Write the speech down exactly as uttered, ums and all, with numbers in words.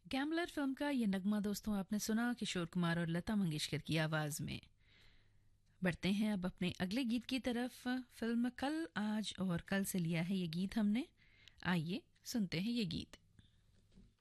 Gambler film का ये नगमा दोस्तों आपने सुना किशोर कुमार और लता मंगेशकर की आवाज़ में। बढ़ते हैं अब अपने अगले गीत की तरफ। फिल्म कल आज और कल से लिया है ये गीत हमने। आइए सुनते हैं ये गीत।